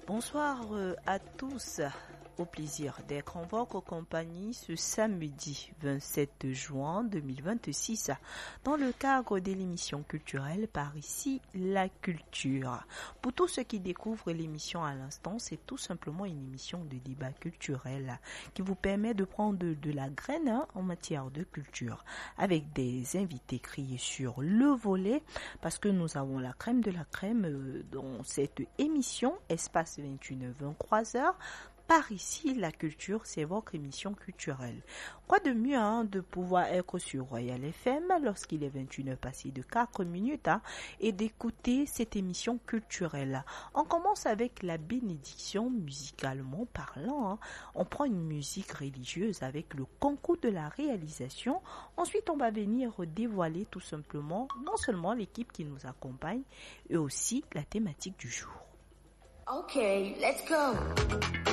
Bonsoir à tous. Au plaisir d'être en votre compagnie ce samedi 27 juin 2026 dans le cadre de l'émission culturelle Par ici la culture. Pour tous ceux qui découvrent l'émission à l'instant, c'est tout simplement une émission de débat culturel qui vous permet de prendre de la graine en matière de culture avec des invités criés sur le volet parce que nous avons la crème de la crème dans cette émission Espace 21-23h. Par ici, la culture, c'est votre émission culturelle. Quoi de mieux de pouvoir être sur Royal FM lorsqu'il est 21h passé de 4 minutes et d'écouter cette émission culturelle. On commence avec la bénédiction musicalement parlant. On prend une musique religieuse avec le concours de la réalisation. Ensuite, on va venir dévoiler tout simplement non seulement l'équipe qui nous accompagne, mais aussi la thématique du jour. Okay, let's go.